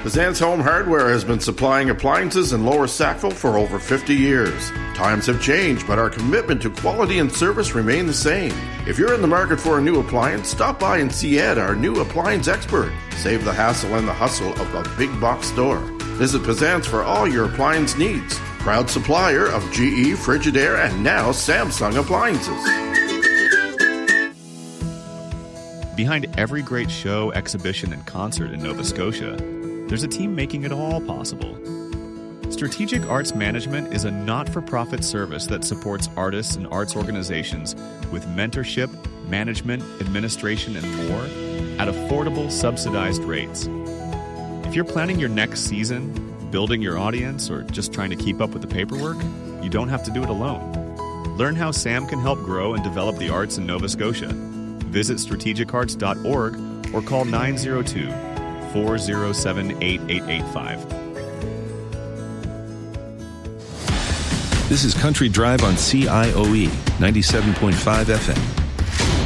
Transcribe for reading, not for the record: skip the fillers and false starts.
Pazan's Home Hardware has been supplying appliances in Lower Sackville for over 50 years. Times have changed, but our commitment to quality and service remain the same. If you're in the market for a new appliance, stop by and see Ed, our new appliance expert. Save the hassle and the hustle of a big box store. Visit Pazan's for all your appliance needs. Proud supplier of GE, Frigidaire, and now Samsung appliances. Behind every great show, exhibition, and concert in Nova Scotia, there's a team making it all possible. Strategic Arts Management is a not-for-profit service that supports artists and arts organizations with mentorship, management, administration, and more at affordable, subsidized rates. If you're planning your next season, building your audience, or just trying to keep up with the paperwork, you don't have to do it alone. Learn how SAM can help grow and develop the arts in Nova Scotia. Visit strategicarts.org or call 902-407-8885. This is Country Drive on CIOE 97.5 FM.